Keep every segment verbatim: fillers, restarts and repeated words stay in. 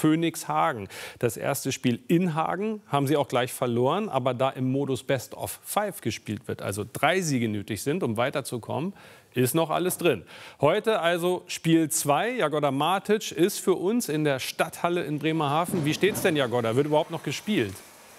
Phoenix Hagen. Das erste Spiel in Hagen haben sie auch gleich verloren, aber da im Modus Best of Five gespielt wird, also drei Siege nötig sind, um weiterzukommen, ist noch alles drin. Heute also Spiel zwei. Jagoda Martic ist für uns in der Stadthalle in Bremerhaven. Wie steht's denn, Jagoda? Wird überhaupt noch gespielt?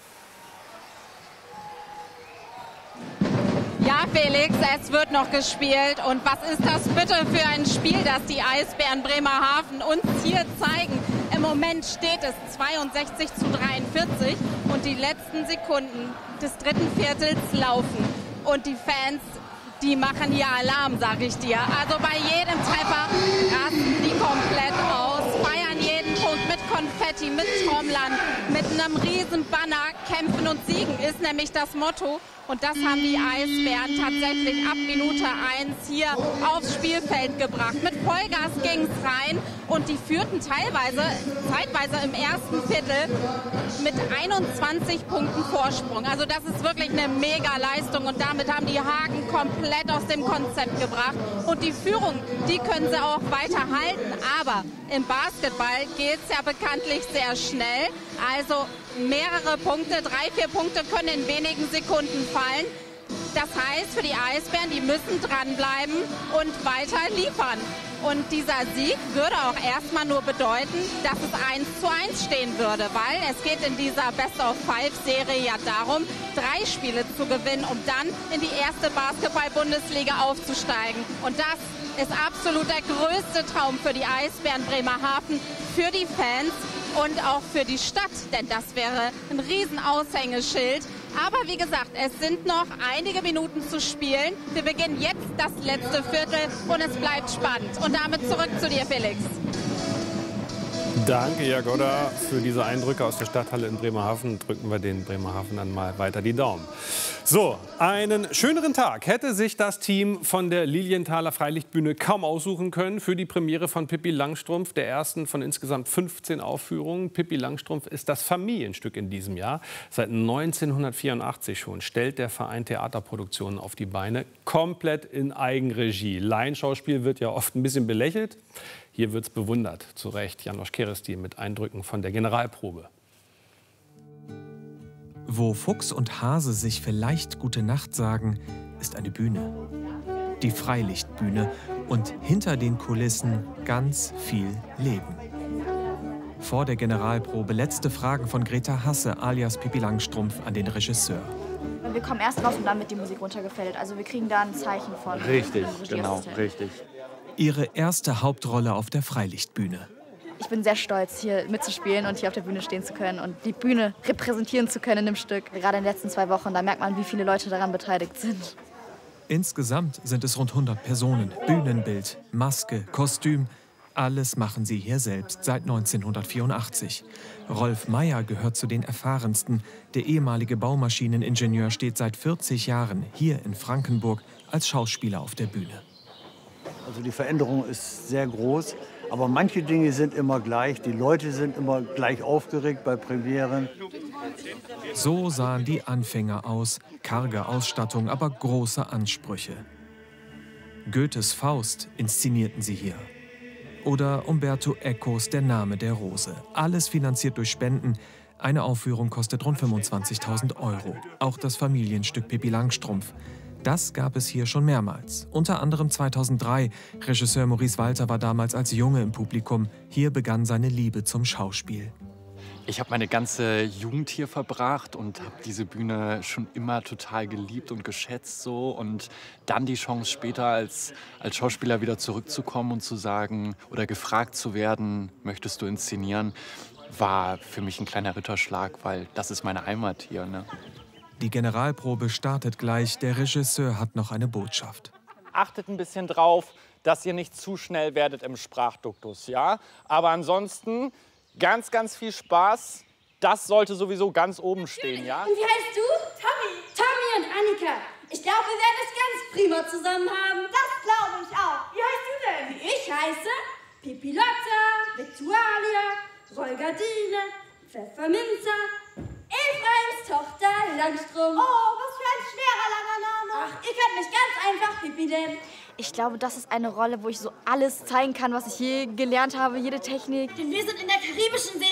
Ja, Felix, es wird noch gespielt. Und was ist das bitte für ein Spiel, das die Eisbären Bremerhaven uns hier zeigen? Im Moment steht es zweiundsechzig zu dreiundvierzig und die letzten Sekunden des dritten Viertels laufen. Und die Fans, die machen hier Alarm, sag ich dir. Also bei jedem Treffer rasten die komplett aus, feiern jeden Punkt mit Konfetti, mit Trommlern, mit einem riesen Banner. Kämpfen und siegen ist nämlich das Motto. Und das haben die Eisbären tatsächlich ab Minute eins hier aufs Spielfeld gebracht. Mit Vollgas ging es rein und die führten teilweise, zeitweise im ersten Viertel mit einundzwanzig Punkten Vorsprung. Also das ist wirklich eine Mega-Leistung und damit haben die Hagen komplett aus dem Konzept gebracht. Und die Führung, die können sie auch weiter halten. Aber im Basketball geht es ja bekanntlich sehr schnell. Also mehrere Punkte, drei, vier Punkte können in wenigen Sekunden fallen. Das heißt für die Eisbären, die müssen dranbleiben und weiter liefern. Und dieser Sieg würde auch erstmal nur bedeuten, dass es eins zu eins stehen würde, weil es geht in dieser Best-of-Five-Serie ja darum, drei Spiele zu gewinnen, um dann in die erste Basketball-Bundesliga aufzusteigen. Und das ist absolut der größte Traum für die Eisbären Bremerhaven, für die Fans und auch für die Stadt, denn das wäre ein Riesen-Aushängeschild. Aber wie gesagt, es sind noch einige Minuten zu spielen. Wir beginnen jetzt das letzte Viertel und es bleibt spannend. Und damit zurück zu dir, Felix. Danke, Jagoda, für diese Eindrücke aus der Stadthalle in Bremerhaven. Drücken wir den Bremerhavenern mal weiter die Daumen. So, einen schöneren Tag hätte sich das Team von der Lilienthaler Freilichtbühne kaum aussuchen können für die Premiere von Pippi Langstrumpf, der ersten von insgesamt fünfzehn Aufführungen. Pippi Langstrumpf ist das Familienstück in diesem Jahr. Seit neunzehnhundertvierundachtzig schon stellt der Verein Theaterproduktionen auf die Beine, komplett in Eigenregie. Laienschauspiel wird ja oft ein bisschen belächelt. Hier wird es bewundert, zu Recht. Janosch Keresty mit Eindrücken von der Generalprobe. Wo Fuchs und Hase sich vielleicht gute Nacht sagen, ist eine Bühne. Die Freilichtbühne und hinter den Kulissen ganz viel Leben. Vor der Generalprobe letzte Fragen von Greta Hasse alias Pippi Langstrumpf an den Regisseur. Wir kommen erst raus und dann wird die Musik runtergefällt. Also wir kriegen da ein Zeichen von. Richtig, genau, richtig. Ihre erste Hauptrolle auf der Freilichtbühne. Ich bin sehr stolz, hier mitzuspielen und hier auf der Bühne stehen zu können und die Bühne repräsentieren zu können in dem Stück. Gerade in den letzten zwei Wochen, da merkt man, wie viele Leute daran beteiligt sind. Insgesamt sind es rund hundert Personen. Bühnenbild, Maske, Kostüm, alles machen sie hier selbst seit neunzehnhundertvierundachtzig. Rolf Meyer gehört zu den erfahrensten. Der ehemalige Baumaschineningenieur steht seit vierzig Jahren hier in Frankenburg als Schauspieler auf der Bühne. Also die Veränderung ist sehr groß, aber manche Dinge sind immer gleich. Die Leute sind immer gleich aufgeregt bei Premieren. So sahen die Anfänger aus. Karge Ausstattung, aber große Ansprüche. Goethes Faust inszenierten sie hier. Oder Umberto Ecos Der Name der Rose. Alles finanziert durch Spenden. Eine Aufführung kostet rund fünfundzwanzigtausend Euro. Auch das Familienstück Pippi Langstrumpf. Das gab es hier schon mehrmals. Unter anderem zweitausenddrei. Regisseur Maurice Walter war damals als Junge im Publikum. Hier begann seine Liebe zum Schauspiel. Ich habe meine ganze Jugend hier verbracht und habe diese Bühne schon immer total geliebt und geschätzt. So. Und dann die Chance später als, als Schauspieler wieder zurückzukommen und zu sagen oder gefragt zu werden, möchtest du inszenieren, war für mich ein kleiner Ritterschlag, weil das ist meine Heimat hier. Ne? Die Generalprobe startet gleich. Der Regisseur hat noch eine Botschaft. Achtet ein bisschen drauf, dass ihr nicht zu schnell werdet im Sprachduktus, ja? Aber ansonsten ganz, ganz viel Spaß. Das sollte sowieso ganz oben stehen, ja? Und wie heißt du? Tommy. Tommy und Annika. Ich glaube, wir werden es ganz prima zusammen haben. Das glaube ich auch. Wie heißt du denn? Ich heiße Pippi Lotta, Viktualia, Rolgardine, Pfefferminzer, Ephraims Tochter Langstrumpf. Oh, was für ein schwerer, langer Name. Ach, ihr könnt mich ganz einfach Pippi nennen. Ich glaube, das ist eine Rolle, wo ich so alles zeigen kann, was ich je gelernt habe, jede Technik. Denn wir sind in der karibischen See